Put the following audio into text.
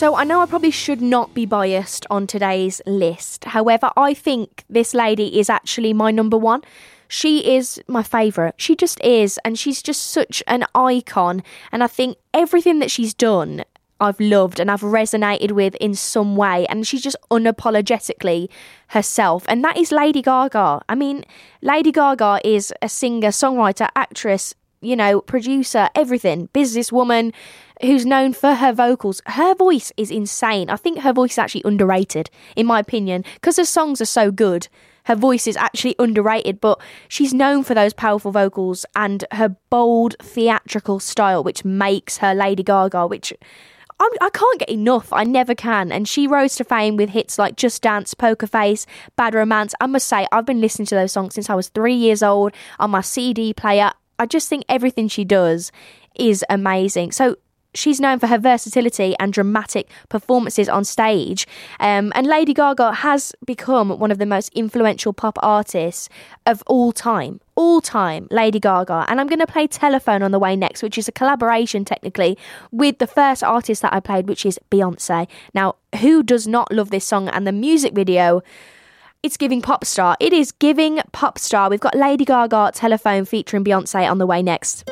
So I know I probably should not be biased on today's list. However, I think this lady is actually my number one. She is my favourite. She just is. And she's just such an icon. And I think everything that she's done, I've loved and I've resonated with in some way. And she's just unapologetically herself. And that is Lady Gaga. I mean, Lady Gaga is a singer, songwriter, actress, producer, everything, businesswoman who's known for her vocals. Her voice is insane. I think her voice is actually underrated, in my opinion, because her songs are so good. Her voice is actually underrated, but she's known for those powerful vocals and her bold theatrical style, which makes her Lady Gaga, which I can't get enough. I never can. And she rose to fame with hits like Just Dance, Poker Face, Bad Romance. I must say, I've been listening to those songs since I was 3 years old on my CD player. I just think everything she does is amazing. So she's known for her versatility and dramatic performances on stage. And Lady Gaga has become one of the most influential pop artists of all time. All time, Lady Gaga. And I'm going to play Telephone on the way next, which is a collaboration technically with the first artist that I played, which is Beyonce. Now, who does not love this song? And the music video, it's giving pop star. It is giving pop star. We've got Lady Gaga, Telephone featuring Beyonce on the way next.